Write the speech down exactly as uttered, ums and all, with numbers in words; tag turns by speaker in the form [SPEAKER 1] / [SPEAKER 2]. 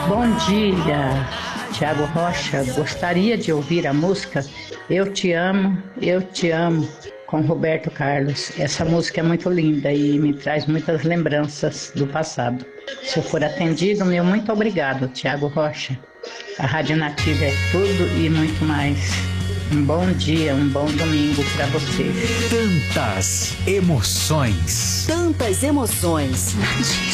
[SPEAKER 1] Bom dia, Tiago Rocha. Gostaria de ouvir a música Eu Te Amo, Eu Te Amo, com Roberto Carlos. Essa música é muito linda e me traz muitas lembranças do passado. Se eu for atendido, meu muito obrigado, Tiago Rocha. A Rádio Nativa é tudo e muito mais. Um bom dia, um bom domingo para vocês.
[SPEAKER 2] Tantas emoções.
[SPEAKER 3] Tantas emoções.